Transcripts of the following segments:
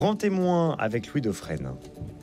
Grand témoin avec Louis Dauphren.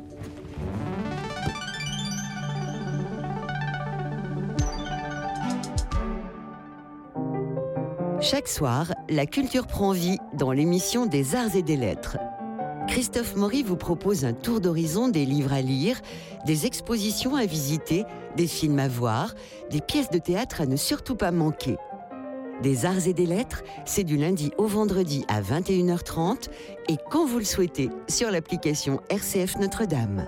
Chaque soir, la culture prend vie dans l'émission des Arts et des Lettres. Christophe Maury vous propose un tour d'horizon des livres à lire, des expositions à visiter, des films à voir, des pièces de théâtre à ne surtout pas manquer. Des Arts et des Lettres, c'est du lundi au vendredi à 21h30 et quand vous le souhaitez sur l'application RCF Notre-Dame.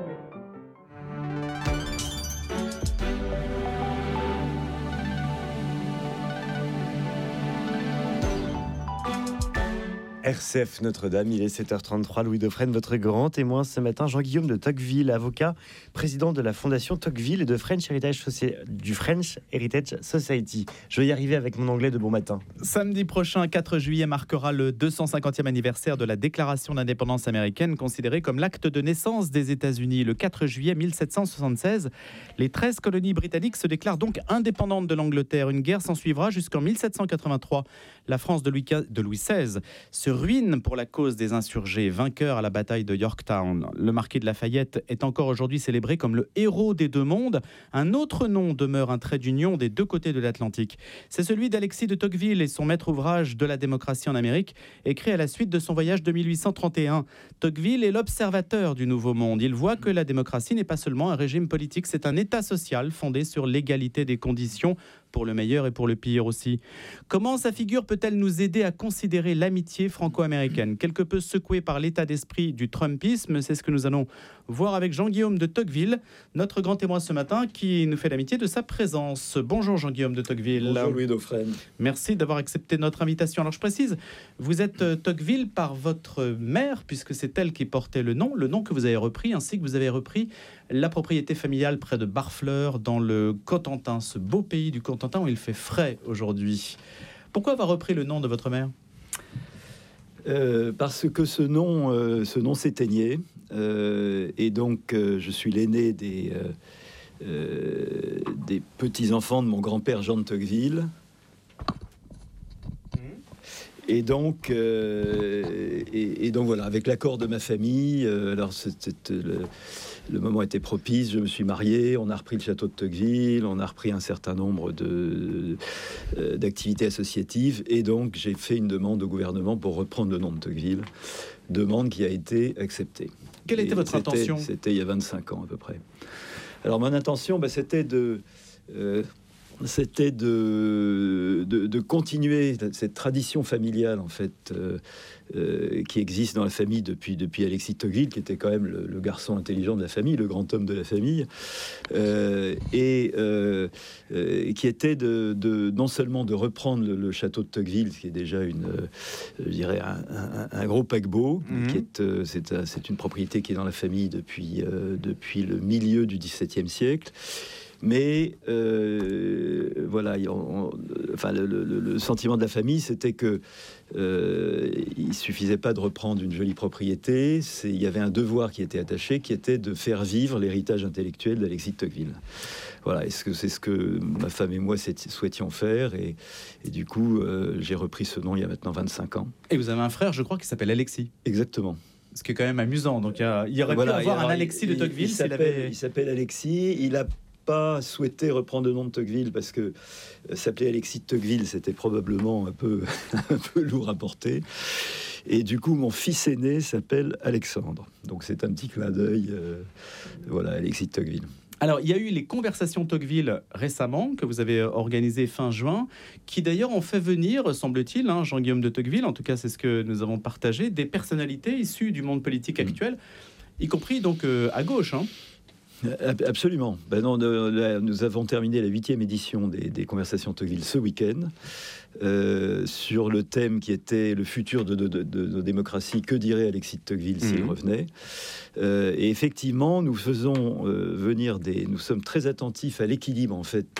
RCF Notre-Dame, il est 7h33. Louis Dauphren, votre grand témoin ce matin. Jean-Guillaume de Tocqueville, avocat, président de la Fondation Tocqueville et du French Heritage Society. Je vais y arriver avec mon anglais de bon matin. Samedi prochain, 4 juillet, marquera le 250e anniversaire de la Déclaration d'indépendance américaine, considérée comme l'acte de naissance des États-Unis. Le 4 juillet 1776, les 13 colonies britanniques se déclarent donc indépendantes de l'Angleterre. Une guerre s'ensuivra jusqu'en 1783. La France de Louis XVI se ruine pour la cause des insurgés, vainqueur à la bataille de Yorktown. Le marquis de Lafayette est encore aujourd'hui célébré comme le héros des deux mondes. Un autre nom demeure un trait d'union des deux côtés de l'Atlantique. C'est celui d'Alexis de Tocqueville et son maître ouvrage de la démocratie en Amérique, écrit à la suite de son voyage de 1831. Tocqueville est l'observateur du Nouveau Monde. Il voit que la démocratie n'est pas seulement un régime politique, c'est un État social fondé sur l'égalité des conditions, pour le meilleur et pour le pire aussi. Comment sa figure peut-elle nous aider à considérer l'amitié franco-américaine ? Quelque peu secouée par l'état d'esprit du Trumpisme, c'est ce que nous allons voir avec Jean-Guillaume de Tocqueville, notre grand témoin ce matin, qui nous fait l'amitié de sa présence. Bonjour Jean-Guillaume de Tocqueville. Bonjour Louis Dauphren. Merci d'avoir accepté notre invitation. Alors je précise, vous êtes Tocqueville par votre mère, puisque c'est elle qui portait le nom que vous avez repris, ainsi que vous avez repris la propriété familiale près de Barfleur, dans le Cotentin, ce beau pays du Cotentin où il fait frais aujourd'hui. Pourquoi avoir repris le nom de votre mère ? Parce que ce nom s'éteignait, et donc je suis l'aîné des petits-enfants de mon grand-père Jean de Tocqueville. Et donc voilà, avec l'accord de ma famille, alors le moment était propice, je me suis marié, on a repris le château de Tocqueville, on a repris un certain nombre d'activités associatives, et donc j'ai fait une demande au gouvernement pour reprendre le nom de Tocqueville, demande qui a été acceptée. Quelle était votre intention ? C'était il y a 25 ans à peu près. Alors mon intention, c'était de continuer cette tradition familiale en fait qui existe dans la famille depuis Alexis de Tocqueville, qui était quand même le garçon intelligent de la famille, le grand homme de la famille, et qui était non seulement de reprendre le château de Tocqueville, qui est déjà un gros paquebot, c'est une propriété qui est dans la famille depuis le milieu du XVIIe siècle. Mais voilà, le sentiment de la famille, c'était que il suffisait pas de reprendre une jolie propriété. Il y avait un devoir qui était attaché, qui était de faire vivre l'héritage intellectuel d'Alexis de Tocqueville. Voilà, c'est ce que ma femme et moi souhaitions faire, et du coup, j'ai repris ce nom il y a maintenant 25 ans. Et vous avez un frère, je crois, qui s'appelle Alexis. Exactement. Ce qui est quand même amusant. Donc il y aurait pu avoir un Alexis de Tocqueville. Il s'appelle Alexis. Il a pas souhaité reprendre le nom de Tocqueville parce que s'appeler Alexis de Tocqueville, c'était probablement un peu lourd à porter. Et du coup, mon fils aîné s'appelle Alexandre. Donc c'est un petit clin d'œil, Alexis de Tocqueville. Alors, il y a eu les conversations Tocqueville récemment, que vous avez organisées fin juin, qui d'ailleurs ont fait venir, semble-t-il, Jean-Guillaume de Tocqueville, en tout cas c'est ce que nous avons partagé, des personnalités issues du monde politique actuel, y compris donc à gauche. Absolument. Nous avons terminé la 8e édition des Conversations Tocqueville ce week-end, sur le thème qui était le futur de nos démocraties. Que dirait Alexis de Tocqueville s'il revenait ? Et effectivement, nous faisons nous sommes très attentifs à l'équilibre en fait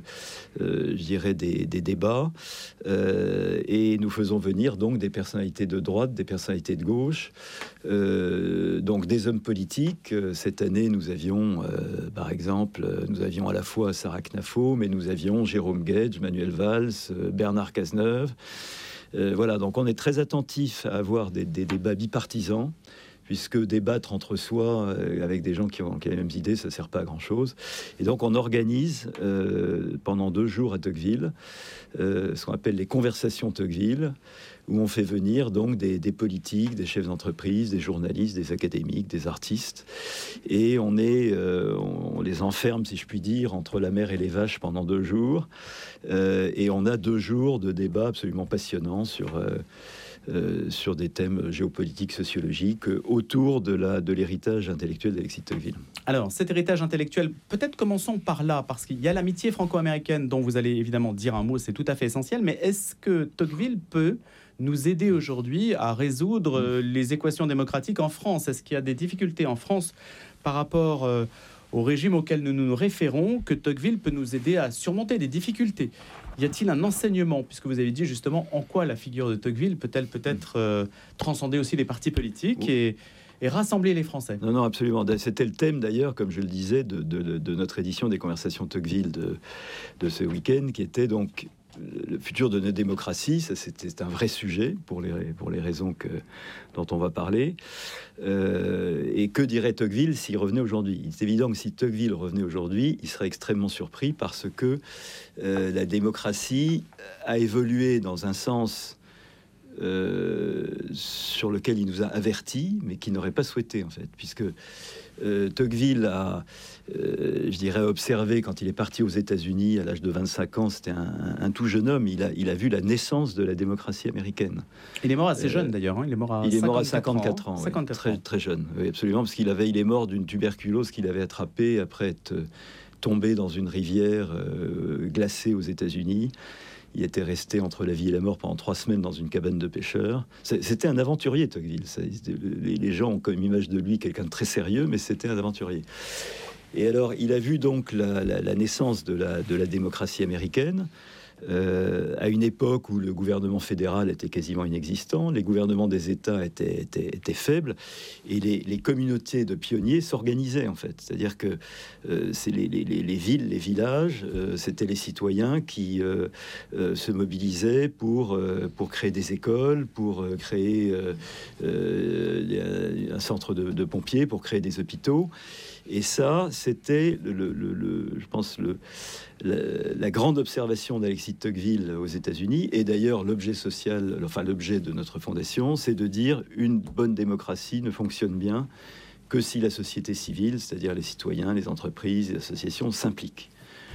des débats, et nous faisons venir donc des personnalités de droite, des personnalités de gauche, donc des hommes politiques. Cette année, nous avions par exemple, nous avions à la fois Sarah Knafo, mais nous avions Jérôme Guedj, Manuel Valls, Bernard Cazeneuve. Voilà, donc on est très attentif à avoir des débats bipartisans, puisque débattre entre soi avec des gens qui ont les mêmes idées, ça ne sert pas à grand-chose. Et donc on organise pendant 2 jours à Tocqueville ce qu'on appelle les conversations Tocqueville, où on fait venir donc des politiques, des chefs d'entreprise, des journalistes, des académiques, des artistes, et on les enferme, si je puis dire, entre la mer et les vaches pendant 2 jours, et on a 2 jours de débats absolument passionnants sur des thèmes géopolitiques, sociologiques, autour de l'héritage intellectuel d'Alexis de Tocqueville. Alors, cet héritage intellectuel, peut-être commençons par là, parce qu'il y a l'amitié franco-américaine dont vous allez évidemment dire un mot, c'est tout à fait essentiel, mais est-ce que Tocqueville peut nous aider aujourd'hui à résoudre les équations démocratiques en France? Est-ce qu'il y a des difficultés en France par rapport au régime auquel nous nous référons, que Tocqueville peut nous aider à surmonter des difficultés? Y a-t-il un enseignement, puisque vous avez dit justement en quoi la figure de Tocqueville peut-elle peut-être transcender aussi les partis politiques et rassembler les Français? Non, absolument. C'était le thème d'ailleurs, comme je le disais, de notre édition des Conversations Tocqueville de ce week-end, qui était donc le futur de notre démocratie. Ça, c'était un vrai sujet pour les raisons dont on va parler. Et que dirait Tocqueville s'il revenait aujourd'hui? Il est évident que si Tocqueville revenait aujourd'hui, il serait extrêmement surpris, parce que la démocratie a évolué dans un sens sur lequel il nous a avertis, mais qu'il n'aurait pas souhaité, en fait, puisque Tocqueville a, je dirais, observé quand il est parti aux États-Unis à l'âge de 25 ans, c'était un tout jeune homme, il a vu la naissance de la démocratie américaine. Il est mort assez jeune d'ailleurs, hein. Il est mort à 54 ans. 54 ans. Très jeune, oui, absolument, parce il est mort d'une tuberculose qu'il avait attrapée après être tombé dans une rivière glacée aux États-Unis. Il était resté entre la vie et la mort pendant 3 semaines dans une cabane de pêcheurs. C'était un aventurier, Tocqueville. Les gens ont comme image de lui quelqu'un de très sérieux, mais c'était un aventurier. Et alors, il a vu donc la naissance de la démocratie américaine, à une époque où le gouvernement fédéral était quasiment inexistant, les gouvernements des États étaient faibles, et les communautés de pionniers s'organisaient, en fait. C'est-à-dire que c'est les villes, les villages, c'était les citoyens qui se mobilisaient pour créer des écoles, pour créer un centre de pompiers, pour créer des hôpitaux. Et ça, c'était, je pense, la grande observation d'Alexis de Tocqueville aux États-Unis. Et d'ailleurs, l'objet social, enfin l'objet de notre fondation, c'est de dire une bonne démocratie ne fonctionne bien que si la société civile, c'est-à-dire les citoyens, les entreprises, les associations, s'impliquent.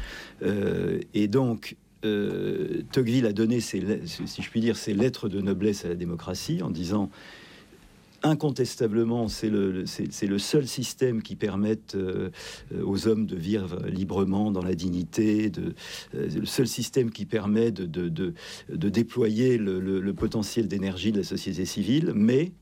Et donc, Tocqueville a donné, si je puis dire, ses lettres de noblesse à la démocratie en disant... Incontestablement, c'est le seul système qui permette aux hommes de vivre librement dans la dignité, le seul système qui permet de déployer le potentiel d'énergie de la société civile, mais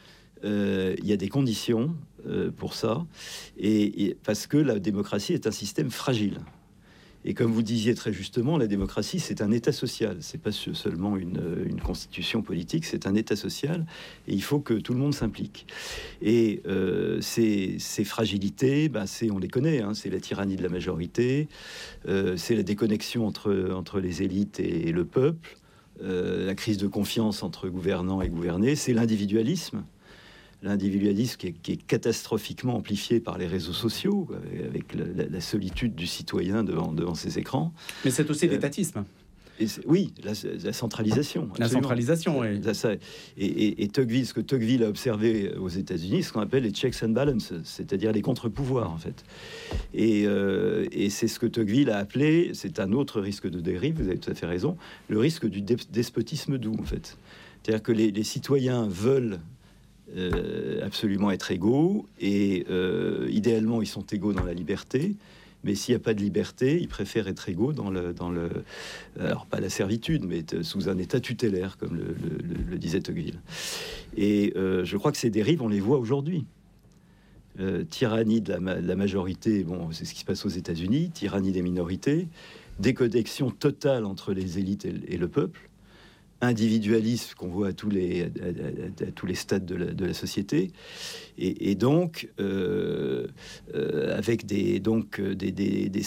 il y a des conditions pour ça, et parce que la démocratie est un système fragile. Et comme vous disiez très justement, la démocratie, c'est un État social. C'est pas seulement une constitution politique, c'est un État social. Et il faut que tout le monde s'implique. Et ces fragilités, on les connaît. Hein, c'est la tyrannie de la majorité, c'est la déconnexion entre les élites et le peuple, la crise de confiance entre gouvernants et gouvernés, c'est l'individualisme. L'individualisme qui est catastrophiquement amplifié par les réseaux sociaux, avec la solitude du citoyen devant ses écrans. Mais c'est aussi l'étatisme. Oui, la centralisation. Absolument. La centralisation, oui. Et Tocqueville, ce que Tocqueville a observé aux États-Unis, ce qu'on appelle les checks and balances, c'est-à-dire les contre-pouvoirs, en fait. Et c'est ce que Tocqueville a appelé, c'est un autre risque de dérive, vous avez tout à fait raison, le risque du despotisme doux, en fait. C'est-à-dire que les citoyens veulent absolument être égaux, et idéalement ils sont égaux dans la liberté, mais s'il n'y a pas de liberté, ils préfèrent être égaux dans le alors pas la servitude, mais sous un état tutélaire, comme le disait Tocqueville. Et je crois que ces dérives, on les voit aujourd'hui. Tyrannie de la majorité, bon, c'est ce qui se passe aux États-Unis, tyrannie des minorités, déconnexion totale entre les élites et le peuple, individualisme qu'on voit à tous les stades de la société, et donc avec des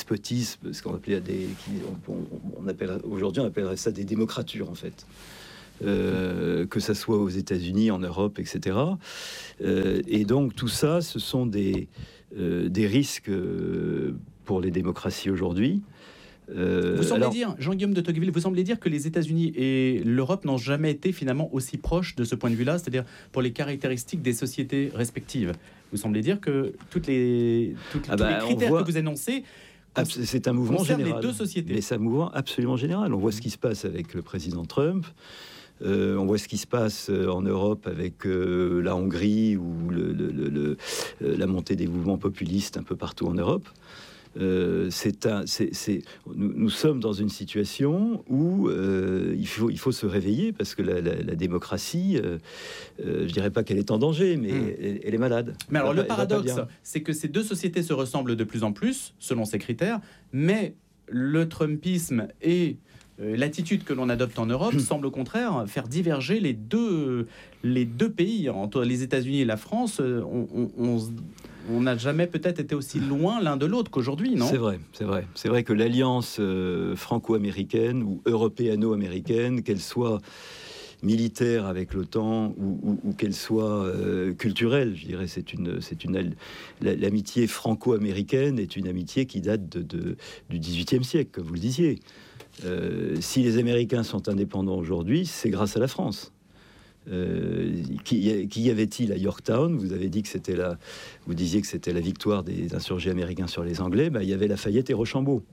despotismes, ce qu'on appelait aujourd'hui on appellerait ça des démocratures, en fait. que ça soit aux États-Unis, en Europe, etc. Et donc tout ça, ce sont des risques pour les démocraties aujourd'hui. Vous semblez dire, Jean-Guillaume de Tocqueville, vous semblez dire que les États-Unis et l'Europe n'ont jamais été finalement aussi proches de ce point de vue-là, c'est-à-dire pour les caractéristiques des sociétés respectives. Vous semblez dire que tous les critères que vous énoncez c'est un mouvement général. Les deux sociétés. Mais c'est un mouvement absolument général. On voit ce qui se passe avec le président Trump. On voit ce qui se passe en Europe avec la Hongrie ou la montée des mouvements populistes un peu partout en Europe. Nous sommes dans une situation où il faut se réveiller parce que la démocratie, je dirais pas qu'elle est en danger, mais elle est malade. Mais alors le paradoxe, c'est que ces deux sociétés se ressemblent de plus en plus, selon ces critères, mais le Trumpisme et l'attitude que l'on adopte en Europe semble au contraire faire diverger les deux pays. Entre les États-Unis et la France, on n'a jamais peut-être été aussi loin l'un de l'autre qu'aujourd'hui, non ? C'est vrai que l'alliance franco-américaine ou européano-américaine, qu'elle soit militaire avec l'OTAN ou qu'elle soit culturelle, je dirais, l'amitié franco-américaine est une amitié qui date du XVIIIe siècle, comme vous le disiez. Si les Américains sont indépendants aujourd'hui, c'est grâce à la France. Qui y avait-il à Yorktown ? Vous disiez que c'était la victoire des insurgés américains sur les Anglais. Il y avait Lafayette et Rochambeau.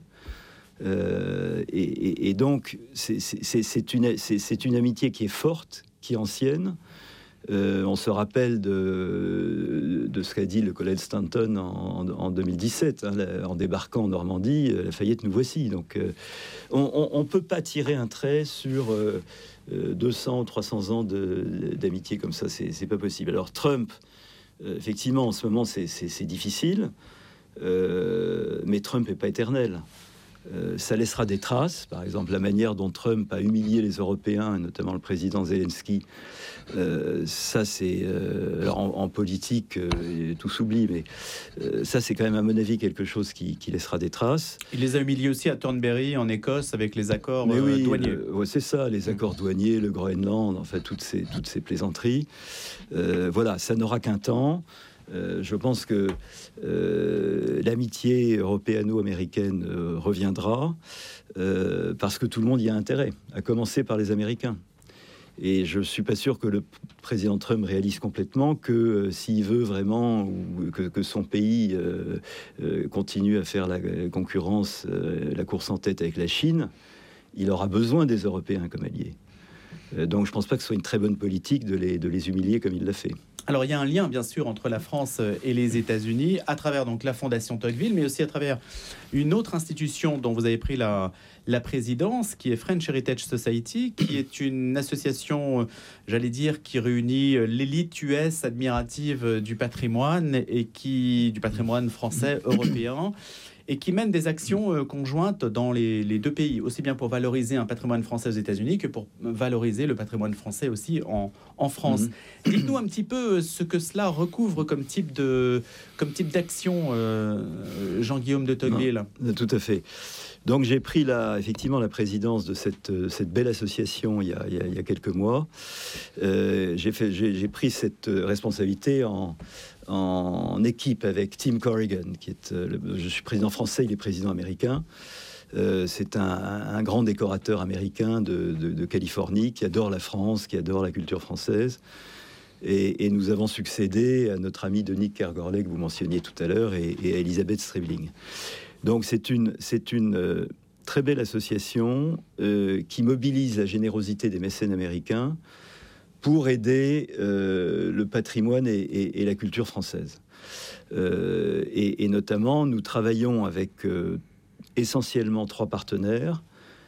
Et donc, c'est une amitié qui est forte, qui est ancienne. On se rappelle de ce qu'a dit le colonel Stanton en 2017, en débarquant en Normandie. Lafayette, nous voici. Donc, on ne peut pas tirer un trait sur 200 ou 300 ans d'amitié comme ça. C'est pas possible. Alors, Trump, effectivement, en ce moment, c'est difficile. Mais Trump n'est pas éternel. Ça laissera des traces, par exemple la manière dont Trump a humilié les Européens, et notamment le président Zelensky. Ça, c'est alors en politique, tout s'oublie, mais ça, c'est quand même à mon avis quelque chose qui laissera des traces. Il les a humiliés aussi à Thornbury en Écosse avec les accords douaniers. Ouais, c'est ça, les accords douaniers, le Groenland, enfin toutes ces plaisanteries. Voilà, ça n'aura qu'un temps. Je pense que l'amitié européano-américaine reviendra parce que tout le monde y a intérêt, à commencer par les Américains. Et je ne suis pas sûr que le président Trump réalise complètement que s'il veut vraiment ou que son pays continue à faire la concurrence, la course en tête avec la Chine, il aura besoin des Européens comme alliés. Donc je ne pense pas que ce soit une très bonne politique de les humilier comme il l'a fait. Alors il y a un lien bien sûr entre la France et les États-Unis à travers donc la Fondation Tocqueville, mais aussi à travers une autre institution dont vous avez pris la présidence, qui est French Heritage Society, qui est une association, j'allais dire, qui réunit l'élite US admirative du patrimoine du patrimoine français, européen, et qui mène des actions conjointes dans les deux pays, aussi bien pour valoriser un patrimoine français aux États-Unis que pour valoriser le patrimoine français aussi en France. Dites-nous un petit peu ce que cela recouvre comme type d'action, Jean-Guillaume de Tocqueville. Tout à fait. Donc j'ai pris effectivement la présidence de cette belle association il y a quelques mois. J'ai pris cette responsabilité en équipe avec Tim Corrigan, qui est je suis président français, il est président américain. C'est un grand décorateur américain de Californie qui adore la France, qui adore la culture française. Et nous avons succédé à notre ami Denis Kergorlet que vous mentionniez tout à l'heure et à Elisabeth Strebling. Donc c'est une très belle association qui mobilise la générosité des mécènes américains pour aider le patrimoine et la culture française. Et notamment, nous travaillons avec essentiellement 3 partenaires,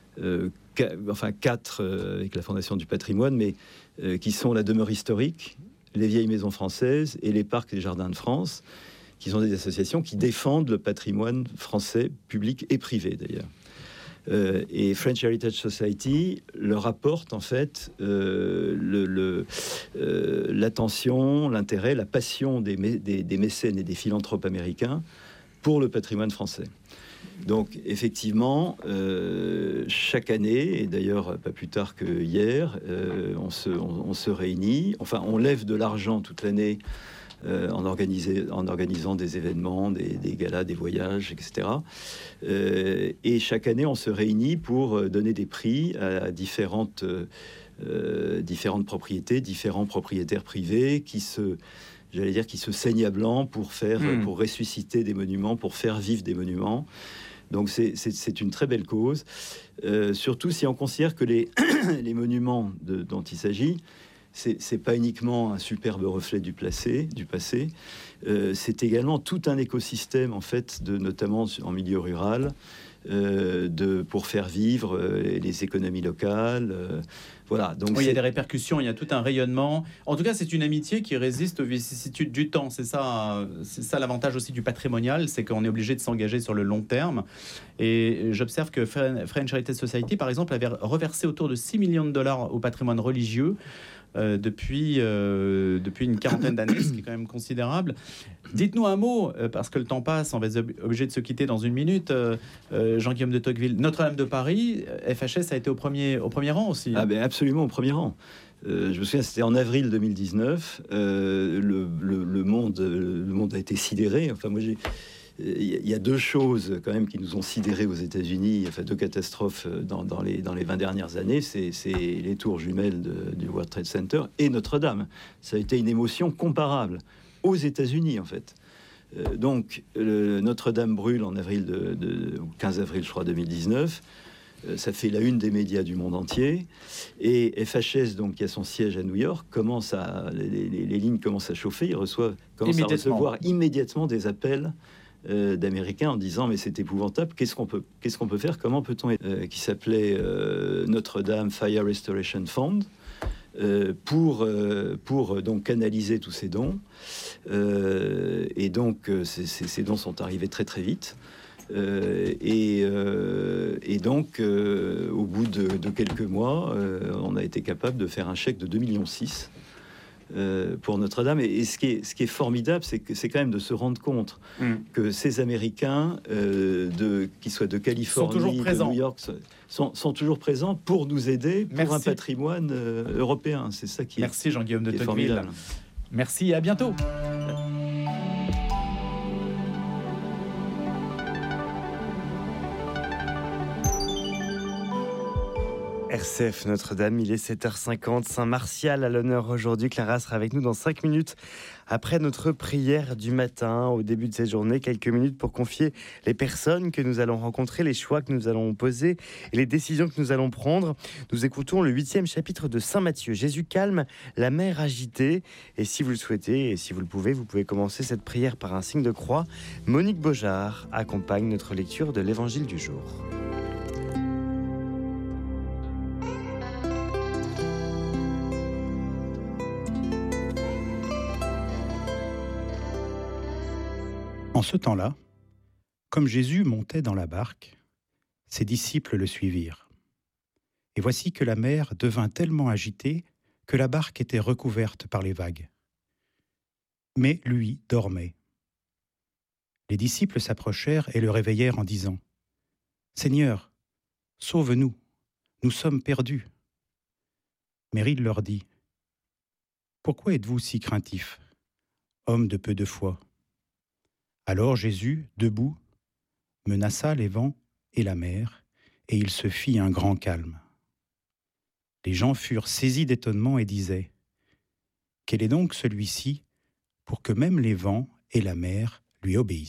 4 avec la Fondation du patrimoine, mais qui sont la demeure historique, les vieilles maisons françaises et les parcs et les jardins de France, qui sont des associations qui défendent le patrimoine français, public et privé d'ailleurs. Et French Heritage Society leur apporte en fait l'attention, l'intérêt, la passion des mécènes et des philanthropes américains pour le patrimoine français. Donc effectivement, chaque année, et d'ailleurs pas plus tard que hier, on se réunit, enfin on lève de l'argent toute l'année en organisant des événements, des galas, des voyages, etc. Et chaque année, on se réunit pour donner des prix à différentes propriétés, différents propriétaires privés qui se saignent à blanc pour ressusciter des monuments, pour faire vivre des monuments. Donc c'est une très belle cause, surtout si on considère que les monuments dont il s'agit, c'est pas uniquement un superbe reflet du passé, c'est également tout un écosystème en fait, notamment en milieu rural, pour faire vivre les économies locales. Voilà. Donc il y a des répercussions, il y a tout un rayonnement. En tout cas, c'est une amitié qui résiste aux vicissitudes du temps. C'est ça l'avantage aussi du patrimonial, c'est qu'on est obligé de s'engager sur le long terme. Et j'observe que French Heritage Society, par exemple, avait reversé autour de 6 millions de dollars au patrimoine religieux depuis une quarantaine d'années, ce qui est quand même considérable. Dites-nous un mot, parce que le temps passe, on va être obligé de se quitter dans une minute. Jean-Guillaume de Tocqueville, Notre-Dame de Paris, FHS a été au premier rang aussi. Ah ben absolument au premier rang. Je me souviens, c'était en avril 2019. Le monde a été sidéré. Enfin, moi, il y a deux choses quand même qui nous ont sidérés aux États-Unis, enfin deux catastrophes dans les 20 dernières années, c'est les tours jumelles du World Trade Center et Notre-Dame. Ça a été une émotion comparable aux États-Unis en fait. Donc Notre-Dame brûle en avril 15 avril je crois 2019. Ça fait la une des médias du monde entier. Et FHS, donc, qui a son siège à New York, les lignes commencent à chauffer. Ils commencent à recevoir immédiatement des appels d'Américains en disant mais c'est épouvantable, qu'est-ce qu'on peut faire, comment peut-on qui s'appelait Notre-Dame Fire Restoration Fund pour donc canaliser tous ces dons et donc ces dons sont arrivés très très vite et donc au bout de quelques mois on a été capable de faire un chèque de 2,6 millions pour Notre-Dame. Et ce qui est formidable, c'est quand même de se rendre compte que ces Américains, qu'ils soient de Californie, de New York, sont toujours présents pour nous aider pour un patrimoine européen. C'est ça qui Merci Jean-Guillaume de Tocqueville. Formidable. Merci et à bientôt. RCF Notre-Dame, il est 7h50, Saint-Martial à l'honneur aujourd'hui. Clara sera avec nous dans 5 minutes après notre prière du matin. Au début de cette journée, quelques minutes pour confier les personnes que nous allons rencontrer, les choix que nous allons poser et les décisions que nous allons prendre. Nous écoutons le 8e chapitre de Saint Matthieu. Jésus calme la mer agitée. Et si vous le souhaitez et si vous le pouvez, vous pouvez commencer cette prière par un signe de croix. Monique Beaujard accompagne notre lecture de l'Évangile du jour. En ce temps-là, comme Jésus montait dans la barque, ses disciples le suivirent. Et voici que la mer devint tellement agitée que la barque était recouverte par les vagues. Mais lui dormait. Les disciples s'approchèrent et le réveillèrent en disant « Seigneur, sauve-nous, nous sommes perdus. » Mais il leur dit « Pourquoi êtes-vous si craintifs, hommes de peu de foi ?» Alors Jésus, debout, menaça les vents et la mer, et il se fit un grand calme. Les gens furent saisis d'étonnement et disaient « Quel est donc celui-ci pour que même les vents et la mer lui obéissent ?»